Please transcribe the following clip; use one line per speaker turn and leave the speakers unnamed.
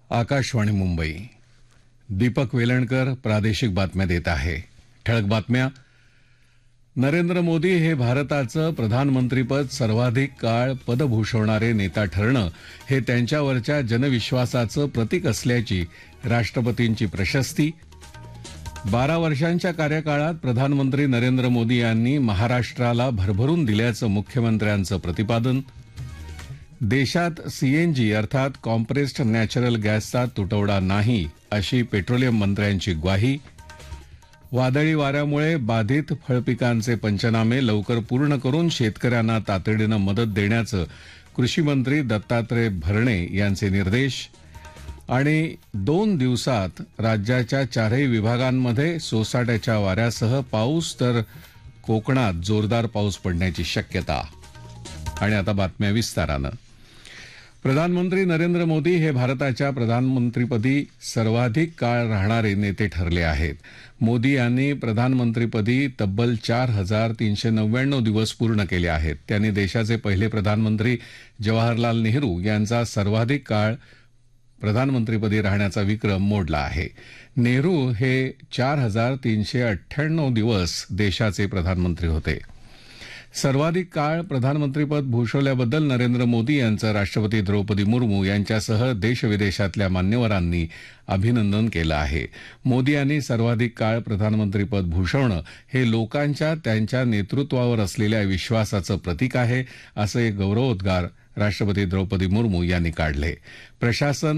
आकाशवाणी मुंबई. दीपक वेलणकर प्रादेशिक बातम्या देत आहे. ठळक बातम्या. नरेंद्र मोदी हे भारताचं प्रधानमंत्रीपद सर्वाधिक काळ पदभूषवणारे नेता ठरणं हे त्यांच्यावरच्या जनविश्वासाचं प्रतीक असल्याची राष्ट्रपतींची प्रशस्ती. 12 वर्षांच्या कार्यकाळात प्रधानमंत्री नरेंद्र मोदी यांनी महाराष्ट्राला भरभरून दिल्याचं मुख्यमंत्र्यांचं प्रतिपादन. देशात सीएनजी अर्थात कॉम्प्रेस्ड नॅचरल गॅसचा तुटवडा नाही अशी पेट्रोलियम मंत्र्यांची ग्वाही. वादळी वाऱ्यामुळे बाधित फळपिकांचे पंचनामे लवकर पूर्ण करून शेतकऱ्यांना तातडीनं मदत देण्याचं कृषीमंत्री दत्तात्रय भरणे यांचे निर्देश. आणि 2 दिवसात राज्याच्या 4ही विभागांमध्ये सोसाट्याच्या वाऱ्यासह पाऊस तर कोकणात जोरदार पाऊस पडण्याची शक्यता. आणि आता बातम्या विस्तारानं. प्रधानमंत्री नरेंद्र मोदी हे भारताच्या प्रधानमंत्रीपदी सर्वाधिक काळ राहणारे नेते ठरले आहेत. मोदी यांनी प्रधानमंत्रीपदी तब्बल 4,399 दिवस पूर्ण केले आहेत. त्यांनी देशाचे पहिले प्रधानमंत्री जवाहरलाल नेहरू यांचा सर्वाधिक काळ प्रधानमंत्रीपदी राहण्याचा विक्रम मोडला आहे. नेहरू हे 4,398 दिवस देशाचे प्रधानमंत्री होते. सर्वाधिक काळ प्रधानमंत्रीपद भूषवल्याबद्दल नरेंद्र मोदी यांचं राष्ट्रपती द्रौपदी मुर्मू यांच्यासह देशविदेशातल्या मान्यवरांनी अभिनंदन केलं आहे. मोदी यांनी सर्वाधिक काळ प्रधानमंत्रीपद भूषवणं हे लोकांच्या त्यांच्या नेतृत्वावर असलेल्या विश्वासाचं प्रतीक आहे, असे गौरवोद्गार राष्ट्रपती द्रौपदी मुर्मू यांनी काढले. प्रशासन